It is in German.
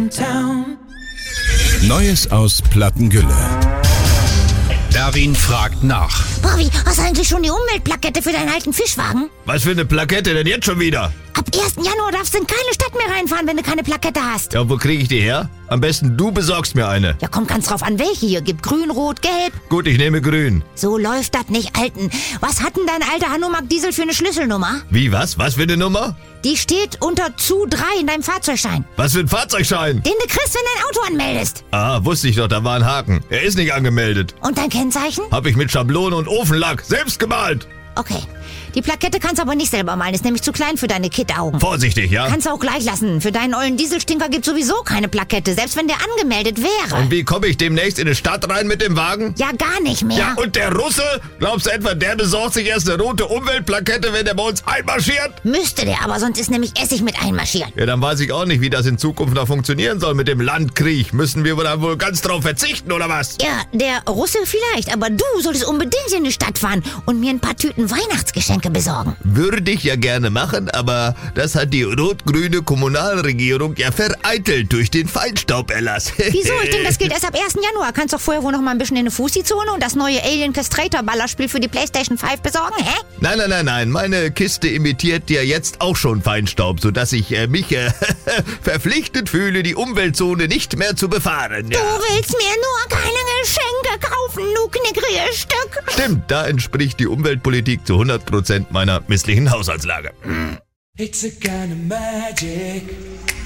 town. Neues aus Plattengülle. Erwin fragt nach. Bobby, hast du eigentlich schon die Umweltplakette für deinen alten Fischwagen? Was für eine Plakette denn jetzt schon wieder? Ab 1. Januar darfst du in keine Stadt mehr reinfahren, wenn du keine Plakette hast. Ja, wo kriege ich die her? Am besten du besorgst mir eine. Ja, kommt ganz drauf an, welche hier. Gibt grün, rot, gelb. Gut, ich nehme grün. So läuft das nicht, Alten. Was hat denn dein alter Hanomag Diesel für eine Schlüsselnummer? Wie, was? Was für eine Nummer? Die steht unter zu 3 in deinem Fahrzeugschein. Was für ein Fahrzeugschein? Den du kriegst, wenn dein Auto anmeldest. Ah, wusste ich doch, da war ein Haken. Er ist nicht angemeldet. Und dein Kennzeichen? Hab ich mit Schablone und Ofenlack selbst gemalt. Okay. Die Plakette kannst du aber nicht selber malen, ist nämlich zu klein für deine Kid-Augen. Vorsichtig, ja? Kannst du auch gleich lassen. Für deinen ollen Dieselstinker gibt's sowieso keine Plakette, selbst wenn der angemeldet wäre. Und wie komme ich demnächst in eine Stadt rein mit dem Wagen? Ja, gar nicht mehr. Ja, und der Russe? Glaubst du etwa, der besorgt sich erst eine rote Umweltplakette, wenn der bei uns einmarschiert? Müsste der, aber sonst ist nämlich Essig mit einmarschieren. Ja, dann weiß ich auch nicht, wie das in Zukunft noch funktionieren soll mit dem Landkrieg. Müssen wir da wohl ganz drauf verzichten, oder was? Ja, der Russe vielleicht, aber du solltest unbedingt in die Stadt fahren und mir ein paar Tüten Weihnachtsgeschenke besorgen. Würde ich ja gerne machen, aber das hat die rot-grüne Kommunalregierung ja vereitelt durch den Feinstauberlass. Wieso? Ich denke, das gilt erst ab 1. Januar. Kannst doch vorher wohl noch mal ein bisschen in eine Fussi-Zone und das neue Alien Castrator Ballerspiel für die PlayStation 5 besorgen, hä? Nein. Meine Kiste imitiert ja jetzt auch schon Feinstaub, sodass ich mich verpflichtet fühle, die Umweltzone nicht mehr zu befahren. Ja. Du willst mir nur keine Geschenke kaufen, du knickrige Stück. Stimmt, da entspricht die Umweltpolitik zu 100% meiner misslichen Haushaltslage. It's a kind of magic.